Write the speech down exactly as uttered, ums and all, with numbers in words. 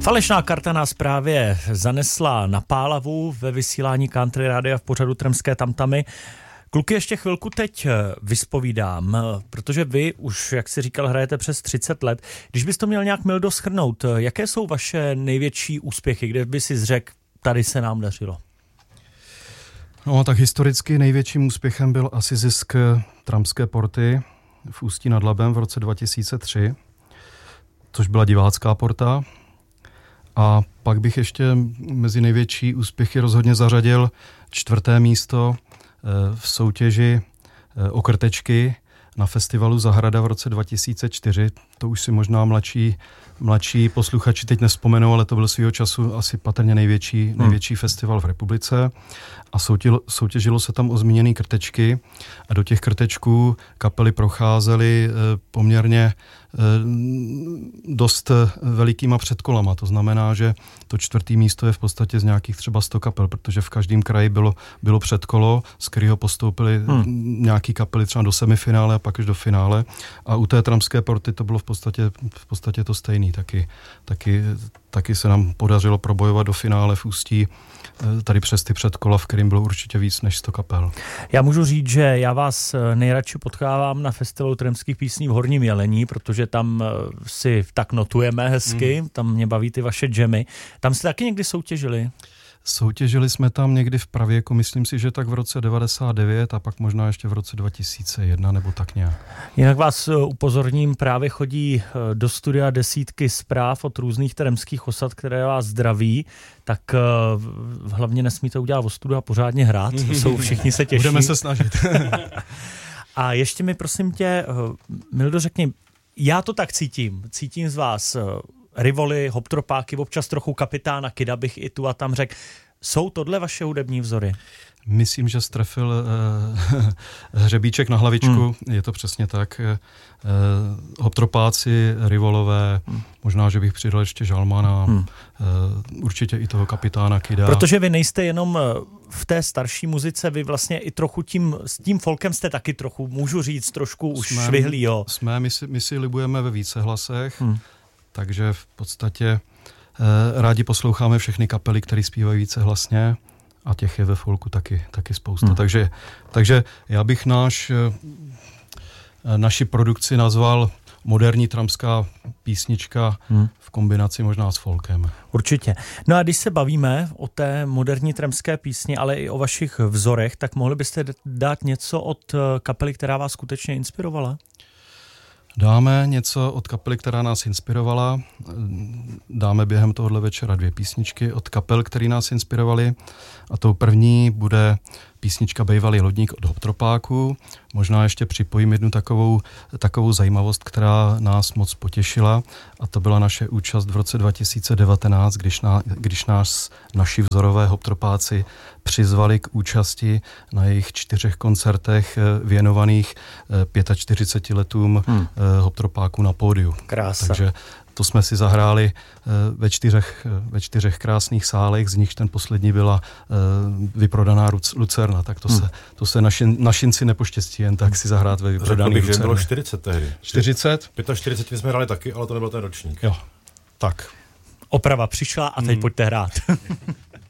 Falešná karta nás právě zanesla na pálavu ve vysílání Country Rádia v pořadu Tremské tamtamy. Kluky, ještě chvilku teď vyspovídám, protože vy už, jak jsi říkal, hrajete přes třicet let. Když bys to měl nějak mildo shrnout, jaké jsou vaše největší úspěchy, kde by si řekl, tady se nám dařilo? No tak historicky největším úspěchem byl asi zisk Tramské porty v Ústí nad Labem v roce dva tisíce tři, což byla divácká porta. A pak bych ještě mezi největší úspěchy rozhodně zařadil čtvrté místo v soutěži o krtečky na festivalu Zahrada v roce dva tisíce čtyři. To už si možná mladší, mladší posluchači teď nevzpomenou, ale to byl svýho času asi patrně největší, hmm. největší festival v republice. A soutěžilo, soutěžilo se tam o zmíněné krtečky a do těch krtečků kapely procházely poměrně dost velikýma předkolama. To znamená, že to čtvrtý místo je v podstatě z nějakých třeba sto kapel, protože v každém kraji bylo, bylo předkolo, z kterého postoupili hmm. nějaký kapely třeba do semifinále a pak už do finále. A u té Tramské porty to bylo v podstatě, v podstatě to stejný. Taky, taky, taky se nám podařilo probojovat do finále v Ústí tady přes ty předkola, v kterým bylo určitě víc než sto kapel. Já můžu říct, že já vás nejradši potkávám na festivalu tremských písní v Horním Jelení, protože tam si tak notujeme hezky, mm. tam mě baví ty vaše džemy. Tam jste taky někdy soutěžili? Soutěžili jsme tam někdy v pravěku, myslím si, že tak v roce devadesát devět a pak možná ještě v roce dva tisíce jedna nebo tak nějak. Jinak vás upozorním, právě chodí do studia desítky zpráv od různých tremských osad, které vás zdraví, tak hlavně nesmíte udělat ostudu a pořádně hrát, jsou všichni se těší. Budeme se snažit. A ještě mi prosím tě, Mildo, řekni, já to tak cítím, cítím z vás Rivoly, Hoptropáky, občas trochu Kapitána Kida bych i tu a tam řekl. Jsou tohle vaše hudební vzory? Myslím, že strefil uh, hřebíček na hlavičku, hmm. je to přesně tak. Uh, Hoptropáci, Rivolové, hmm. možná, že bych přidal ještě Žalmana, hmm. uh, určitě i toho Kapitána Kida. Protože vy nejste jenom v té starší muzice, vy vlastně i trochu tím, s tím folkem jste taky trochu, můžu říct, trošku už jsme, švihlí, jo. Jsme, my si, my si libujeme ve více hlasech, hmm. takže v podstatě eh, rádi posloucháme všechny kapely, které zpívají více hlasně a těch je ve folku taky, taky spousta. Hmm. Takže, takže já bych náš, eh, naši produkci nazval moderní tramská písnička hmm. v kombinaci možná s folkem. Určitě. No a když se bavíme o té moderní tramské písni, ale i o vašich vzorech, tak mohli byste dát něco od kapely, která vás skutečně inspirovala? Dáme něco od kapely, která nás inspirovala. Dáme během tohohle večera dvě písničky od kapel, které nás inspirovaly. A tou první bude písnička Bejvalý lodník od Hoptropáků. Možná ještě připojím jednu takovou, takovou zajímavost, která nás moc potěšila. A to byla naše účast v roce dva tisíce devatenáct, když, ná, když nás naši vzorové Hoptropáci přizvali k účasti na jejich čtyřech koncertech věnovaných čtyřiceti pěti letům hmm. Hoptropáků na pódiu. Krása. Takže to jsme si zahráli ve čtyřech, ve čtyřech krásných sálech, z nichž ten poslední byla vyprodaná Lucerna. Tak to hmm. se, to se našin, našinci nepoštěstí jen tak si zahrát ve vyprodaný Lucerně. Řekl bych, že bylo čtyřicet tehdy. čtyřicet? čtyřicet pět jsme hráli taky, ale to nebyl ten ročník. Jo, tak. Oprava přišla a teď hmm. pojďte hrát.